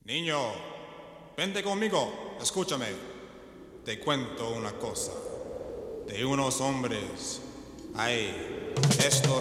Niño, vente conmigo, escúchame. Te cuento una cosa. De unos hombres, ay, estos